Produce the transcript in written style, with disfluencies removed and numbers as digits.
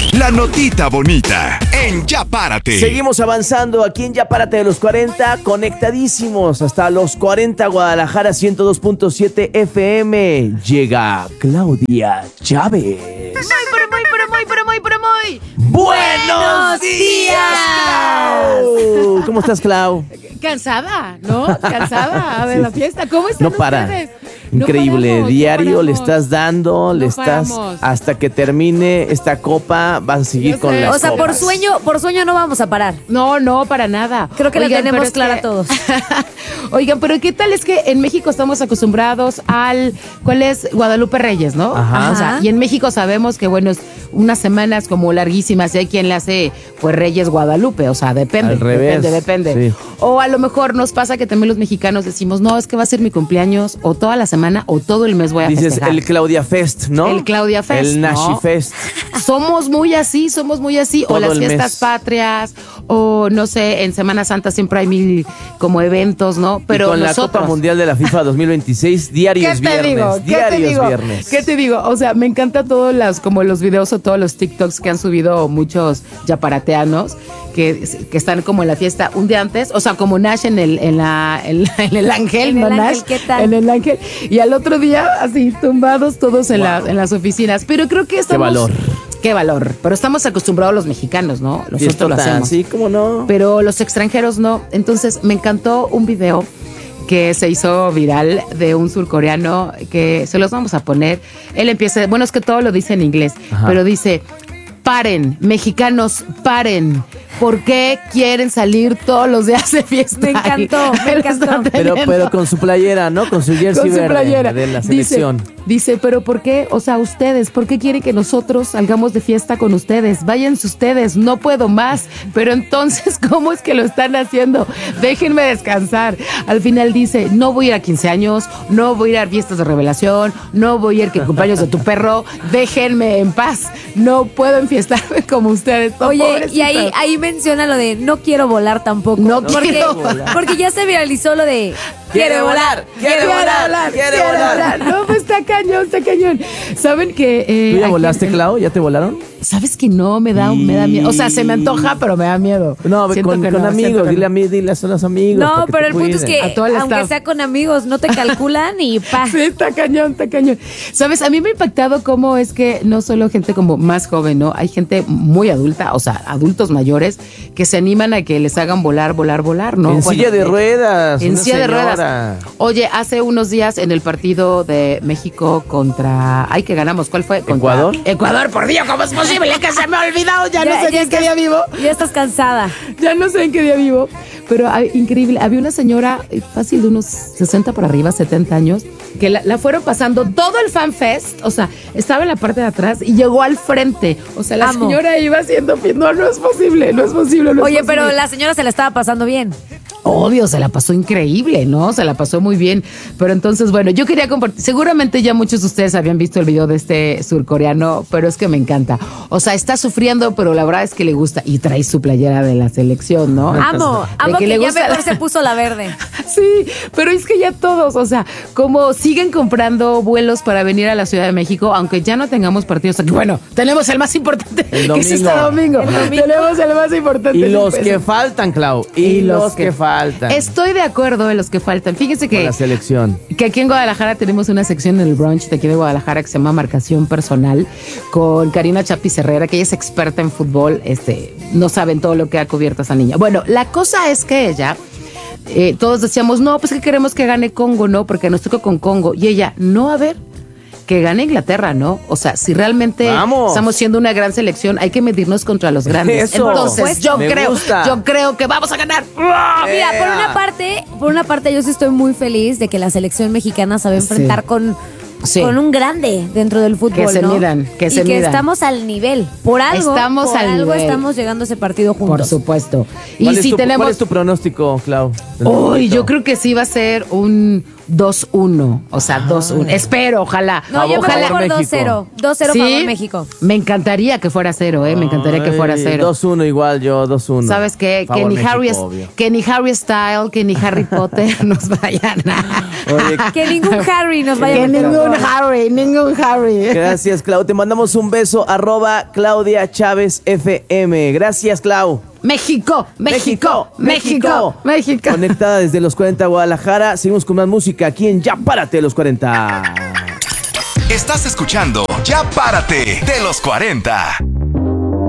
La notita bonita en Ya Párate. Seguimos avanzando aquí en Ya Párate de los 40, conectadísimos hasta los 40 Guadalajara 102.7 FM. Llega Claudia Chávez. Muy. ¡Buenos días, Clau! ¿Cómo estás, Clau? Cansada, ¿no? Cansada de la fiesta. ¿Cómo están No para. ustedes? Increíble, No paramos, diario no paramos. le estás dando, le estás paramos. hasta que termine esta copa, vas a seguir Yo con sé. las O sea, por copas. sueño no vamos a parar. No, para nada. Creo que la tenemos pero es clara que- todos. Oigan, pero ¿qué tal es que en México estamos acostumbrados ¿cuál es? Guadalupe Reyes, ¿no? Ajá. O sea, y en México sabemos que, bueno, es unas semanas como larguísimas y hay quien le hace, pues, Reyes Guadalupe, o sea, depende. Al revés, Depende. sí. O a lo mejor nos pasa que también los mexicanos decimos, no, es que va a ser mi cumpleaños o toda la semana o todo el mes voy a Dices festejar. el Claudia Fest, ¿no? El Claudia Fest, El Nashi ¿no? Fest. Somos muy así. Todo O las el fiestas mes. patrias, o no sé, en Semana Santa siempre hay mil como eventos, ¿no? Pero y con nosotros... la Copa Mundial de la FIFA 2026, diario ¿Qué es te viernes. digo? Diario es viernes. ¿Qué te digo? O sea, me encanta todos como los videos o todos los TikToks que han subido muchos yaparateanos que están como en la fiesta un día antes, o sea, como Nash en el Ángel, En ¿no, el Nash? Ángel, ¿qué tal? En el Ángel. Y al otro día, así, tumbados todos en las oficinas. Pero creo que estamos... valor. Qué valor. Pero estamos acostumbrados los mexicanos, ¿no? Nosotros lo Fiestota, hacemos. sí, cómo no. Pero los extranjeros no. Entonces, me encantó un video que se hizo viral de un surcoreano que se los vamos a poner. Él empieza, bueno, es que todo lo dice en inglés, Ajá. pero dice, paren, mexicanos, paren. ¿Por qué quieren salir todos los días de fiesta? Me encantó, me Él encantó. está Pero teniendo- con su playera, ¿no? Con su jersey con su verde playera. de la selección. Dice, pero ¿por qué? O sea, ustedes, ¿por qué quieren que nosotros salgamos de fiesta con ustedes? Váyanse ustedes, no puedo más. Pero entonces, ¿cómo es que lo están haciendo? Déjenme descansar. Al final dice, no voy a ir a 15 años, no voy a ir a fiestas de revelación, no voy a ir a cumpleaños de tu perro, déjenme en paz. No puedo enfiestarme como ustedes. Oye, y Pobrecitos. ahí menciona lo de no quiero volar tampoco. No porque, quiero volar. porque ya se viralizó lo de quiere volar. No, pues está cañón. ¿Saben que... ¿Tú ya aquí volaste, en- Clau? ¿Ya te volaron? ¿Sabes que no? Me da miedo. O sea, se me antoja, pero me da miedo. No, Siento con que no, amigos, siento que dile no. dile a los amigos. No, para que pero te el punto es cuiden. que A todo el aunque staff. sea con amigos, no te calculan y pa. Sí, está cañón. ¿Sabes? A mí me ha impactado cómo es que no solo gente como más joven, ¿no? Hay gente muy adulta, o sea, adultos mayores, que se animan a que les hagan volar, ¿no? En silla de ruedas. En una silla de señora. ruedas. Oye, hace unos días en el partido de México contra... Ay, que ganamos. ¿Cuál fue? Contra ¿Ecuador? Ecuador, por Dios, ¿cómo es posible que se me ha olvidado? Ya no sé en qué día vivo. Ya estás cansada. Ya no sé en qué día vivo. Pero increíble. Había una señora fácil de unos 60 por arriba, 70 años, que la fueron pasando todo el fan fest. O sea, estaba en la parte de atrás y llegó al frente. O sea, la Amo. señora iba haciendo... No es posible. Oye, pero la señora se la estaba pasando bien. Obvio, se la pasó increíble, ¿no? Se la pasó muy bien. Pero entonces, bueno, yo quería compartir. Seguramente ya muchos de ustedes habían visto el video de este surcoreano, pero es que me encanta. O sea, está sufriendo, pero la verdad es que le gusta. Y trae su playera de la selección, ¿no? Amo De que le ya gusta- mejor se puso la verde. Sí, pero es que ya todos, o sea, como siguen comprando vuelos para venir a la Ciudad de México, aunque ya no tengamos partidos aquí. Bueno, tenemos el más importante, El que es este domingo. domingo. Tenemos el más importante. Y los Pues, que faltan, Clau. Y los que faltan. Estoy de acuerdo en los que faltan. Fíjese Con que, la selección. que aquí en Guadalajara tenemos una sección en el brunch de aquí de Guadalajara que se llama Marcación Personal con Karina Chapis Herrera, que ella es experta en fútbol. No saben todo lo que ha cubierto esa niña. Bueno, la cosa es que ella... todos decíamos, no, pues que queremos que gane Congo, ¿no? Porque nos tocó con Congo. Y ella, no, a ver, que gane Inglaterra, ¿no? O sea, si realmente ¡Vamos! estamos siendo una gran selección, hay que medirnos contra los grandes. Eso. Entonces, Me gusta. yo creo que vamos a ganar. Mira, por una parte yo sí estoy muy feliz de que la selección mexicana se va a enfrentar con un grande dentro del fútbol, Que se ¿no? midan, que se y que midan. estamos al nivel. Por algo Estamos llegando a ese partido juntos. Por supuesto. Y ¿Cuál es si tu, tenemos... ¿Cuál es tu pronóstico, Clau? Uy, yo creo que sí va a ser un 2-1. O sea, 2-1. Espero, ojalá. No, yo ojalá. me voy por 2-0. 2-0 ¿Sí? favor México. Me encantaría que fuera 0, Me encantaría que fuera 0. 2-1 igual yo, 2-1. ¿Sabes qué? Favor Que ni, México, que ni Harry Styles, que ni Harry Potter nos vayan a... Oye, Que ningún Harry nos vaya a Que meter ningún Harry. gracias, Clau. Te mandamos un beso, @Claudia Chávez FM. Gracias, Clau. México. Conectada desde los 40 Guadalajara. Seguimos con más música aquí en Ya Párate de los 40. Estás escuchando Ya Párate de los 40.